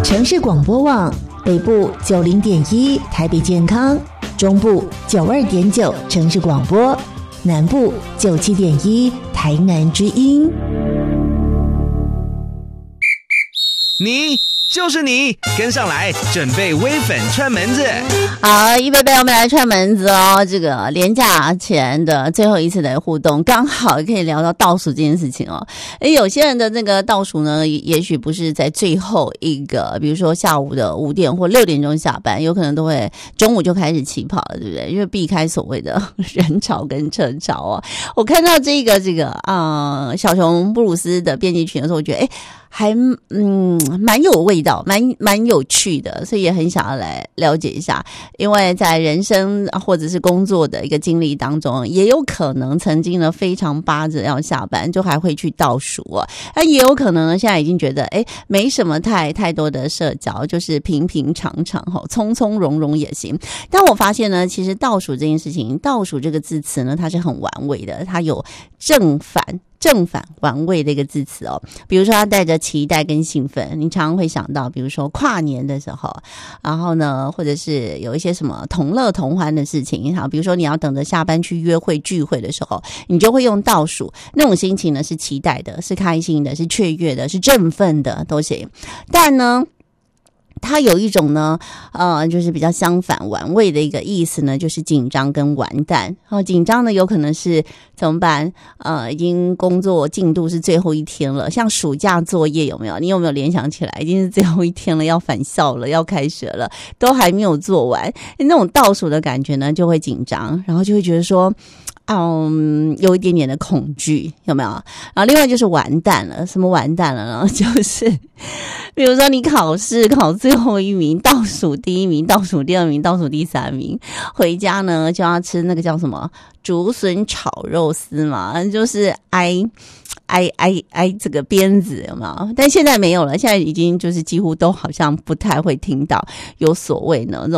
城市广播网北部90.1台北健康，中部92.9城市广播，南部97.1台南之音。 你就是你，跟上来，准备微粉串门子。 好，一杯杯我们来串门子哦。这个连假前的最后一次的互动，刚好可以聊到倒数这件事情哦。有些人的那个倒数呢，也许不是在最后一个，比如说下午的5点或6点钟下班，有可能都会中午就开始起跑了，对不对？因为避开所谓的人潮跟车潮哦。我看到这个小熊布鲁斯的编辑群的时候，我觉得还蛮有味道，蛮有趣的，所以也很想要来了解一下。因为在人生或者是工作的一个经历当中，也有可能曾经呢非常巴着要下班，就还会去倒数啊。也有可能呢现在已经觉得没什么太多的社交，就是平平常常从从容容也行。但我发现呢，其实倒数这件事情，倒数这个字词呢，它是很玩味的，它有正反玩味的一个字词哦。比如说它带着期待跟兴奋，你常常会想到比如说跨年的时候，然后呢或者是有一些什么同乐同欢的事情，比如说你要等着下班去约会聚会的时候，你就会用倒数，那种心情呢是期待的，是开心的，是雀跃的，是振奋的都行。但呢它有一种呢就是比较相反玩味的一个意思呢，就是紧张跟完蛋。紧张呢有可能是怎么办？已经工作进度是最后一天了，像暑假作业有没有？你有没有联想起来？已经是最后一天了，要返校了，要开学了，都还没有做完，那种倒数的感觉呢就会紧张，然后就会觉得说有一点点的恐惧，有没有？然后另外就是完蛋了。什么完蛋了呢？就是比如说你考试考最后一名，倒数第1名，倒数第2名，倒数第3名，回家呢就要吃那个叫什么竹笋炒肉丝嘛，就是挨这个鞭子，有没有？但现在没有了，现在已经就是几乎都好像不太会听到有所谓呢